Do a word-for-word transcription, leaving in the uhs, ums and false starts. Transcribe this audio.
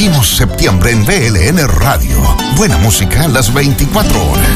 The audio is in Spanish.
Vivimos septiembre en B L N Radio. Buena música las veinticuatro horas.